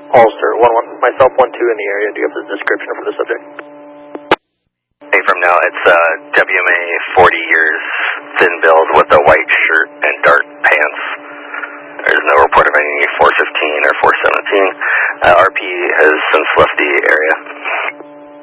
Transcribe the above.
Ulster, myself 1-2 in the area. Do you have the description for the subject? Hey, from now, it's WMA 40 years, thin build with a white shirt and dark pants. There's no report of any 415 or 417. RP has since left the area.